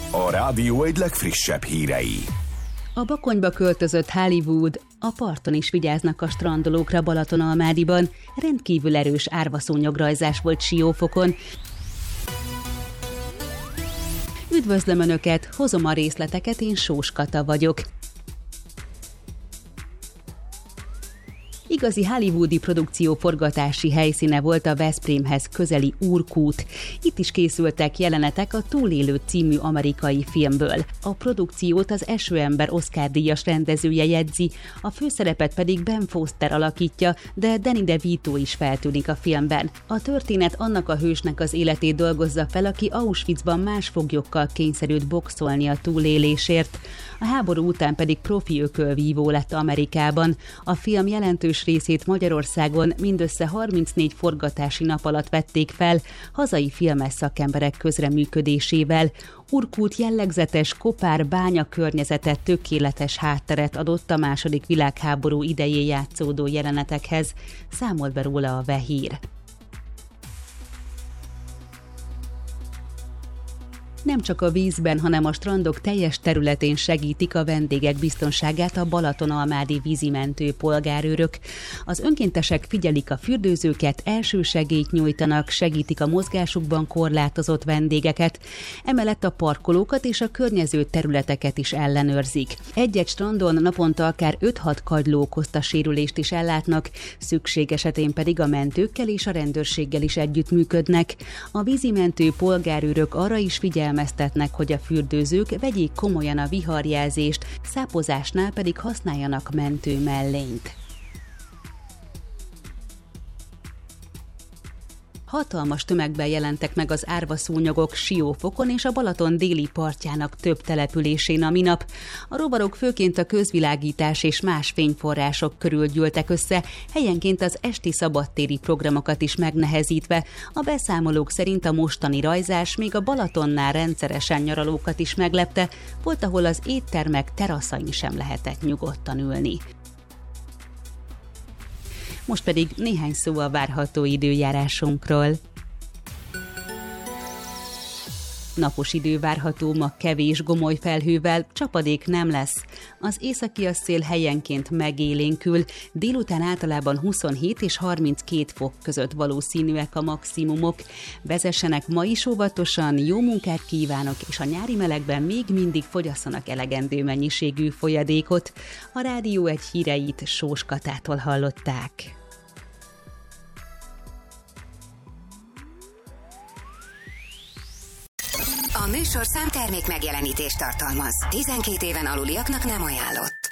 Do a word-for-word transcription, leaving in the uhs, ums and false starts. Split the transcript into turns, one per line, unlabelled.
A rádió egy legfrissebb hírei.
A Bakonyba költözött Hollywood, a parton is vigyáznak a strandolókra Balatonalmádiban. Rendkívül erős árvaszúnyograjzás volt Siófokon. Üdvözlöm Önöket, hozom a részleteket, én Sós Kata vagyok. Igazi hollywoodi produkció forgatási helyszíne volt a Veszprémhez közeli Úrkút. Itt is készültek jelenetek a Túlélő című amerikai filmből. A produkciót az Esőember Oscar-díjas rendezője jegyzi, a főszerepet pedig Ben Foster alakítja, de Danny DeVito is feltűnik a filmben. A történet annak a hősnek az életét dolgozza fel, aki Auschwitzban más foglyokkal kényszerült boxolni a túlélésért. A háború után pedig profi ökölvívó lett Amerikában. A film jelentős részét Magyarországon mindössze harmincnégy forgatási nap alatt vették fel, hazai filmes szakemberek közreműködésével. Úrkút jellegzetes kopár bánya környezetet, tökéletes hátteret adott a második világháború idején játszódó jelenetekhez, számolt be róla a Vehír. Nem csak a vízben, hanem a strandok teljes területén segítik a vendégek biztonságát a balatonalmádi vízimentő polgárőrök. Az önkéntesek figyelik a fürdőzőket, elsősegélyt nyújtanak, segítik a mozgásukban korlátozott vendégeket, emellett a parkolókat és a környező területeket is ellenőrzik. Egy-egy strandon naponta akár öt-hat kagyló okozta sérülést is ellátnak, szükség esetén pedig a mentőkkel és a rendőrséggel is együttműködnek. A vízimentő polgárőrök arra is figyelnek, hogy a fürdőzők vegyék komolyan a viharjelzést, szápozásnál pedig használjanak mentő mellényt. Hatalmas tömegben jelentek meg az árvaszúnyogok Siófokon és a Balaton déli partjának több településén a minap. A rovarok főként a közvilágítás és más fényforrások körül gyűltek össze, helyenként az esti szabadtéri programokat is megnehezítve. A beszámolók szerint a mostani rajzás még a Balatonnál rendszeresen nyaralókat is meglepte, volt, ahol az éttermek teraszain sem lehetett nyugodtan ülni. Most pedig néhány szó a várható időjárásunkról. Napos idő várható, ma kevés gomoly felhővel, csapadék nem lesz. Az északi szél helyenként megélénkül, délután általában huszonhét és harminckét fok között valószínűek a maximumok. Vezessenek ma is óvatosan, jó munkát kívánok, és a nyári melegben még mindig fogyasszanak elegendő mennyiségű folyadékot. A rádió egy híreit Sós Katától hallották.
A műsorszám termék megjelenítést tartalmaz. tizenkét éven aluliaknak nem ajánlott.